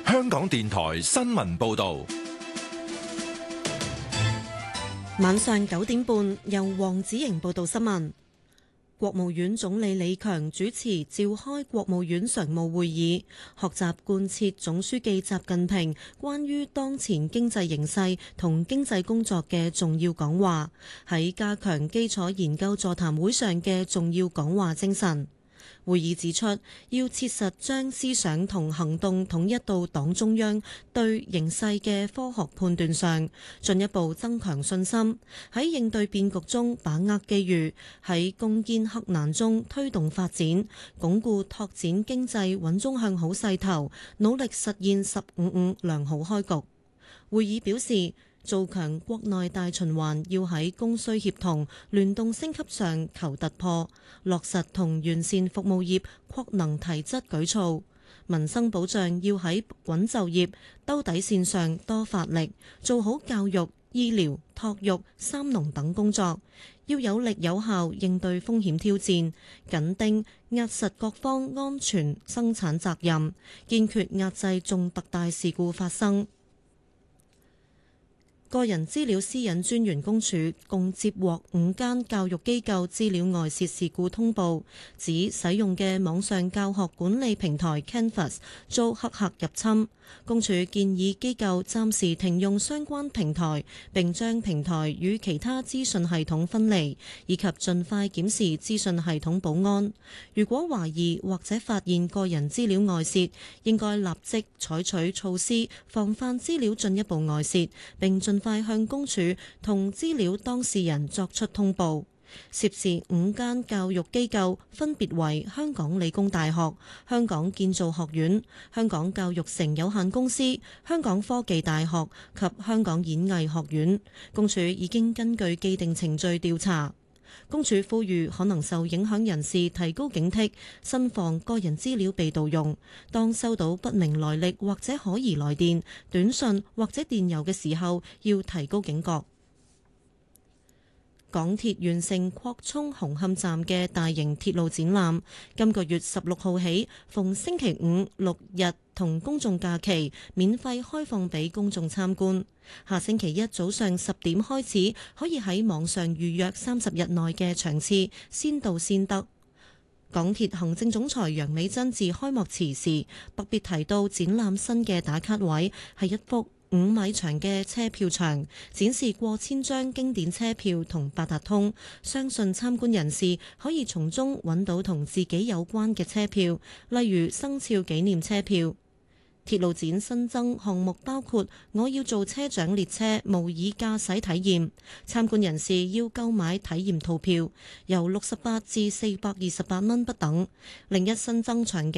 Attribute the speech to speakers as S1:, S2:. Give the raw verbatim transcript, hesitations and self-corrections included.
S1: 香港電台新聞報道。
S2: 晚上九點半，由黃子瑩報道新聞。國務院總理李強主持召開國務院常務會議，學習貫徹總書記習近平關於當前經濟形勢同經濟工作嘅重要講話，喺加強基礎研究座談會上嘅重要講話精神。會議指出，要切實將思想同行動統一到黨中央對形勢嘅科學判斷上，進一步增強信心，喺應對變局中把握機遇，喺攻堅克難中推動發展，鞏固拓展經濟穩中向好勢頭，努力實現十五五良好開局。會議表示，做強國內大循環要喺供需協同、聯動升級上求突破，落實同完善服務業擴能提質舉措；民生保障要喺穩就業、兜底線上多發力，做好教育、醫療、托育、三農等工作，要有力有效應對風險挑戰，緊盯壓實各方安全生產責任，堅決壓制重特大事故發生。個人資料私隱專員公署共接獲五間教育機構資料外泄事故通報，指使用嘅網上教學管理平台 Canvas 遭黑客入侵。公署建議機構暫時停用相關平台，並將平台與其他資訊系統分離，以及盡快檢視資訊系統保安。如果懷疑或者發現個人資料外泄，應該立即採取措施防範資料進一步外泄，並盡快向公署同資料當事人作出通報。涉事五間教育機構分別為香港理工大學、香港建造學院、香港教育城有限公司、香港科技大學及香港演藝學院。公署已經根據既定程序調查。公署呼籲可能受影響人士提高警惕，慎防個人資料被盜用。當收到不明來歷或者可疑來電、短訊或者電郵嘅時候，要提高警覺。港鐵完成擴充紅磡站嘅大型鐵路展覽，今個月十六號起，逢星期五、六日同公眾假期免費開放俾公眾參觀。下星期一早上十點開始，可以喺網上預約三十日內嘅場次，先到先得。港鐵行政總裁楊美珍致開幕辭時，特別提到展覽新嘅打卡位係一幅五米長嘅車票牆，展示過千張經典車票同八達通，相信參觀人士可以從中揾到同自己有關嘅車票，例如生肖紀念車票。鐵路展新增項目包括我要做車長列車模擬駕駛體驗，參觀人士要購買體驗套票，由六十八至四百二十八蚊不等。另一新增場景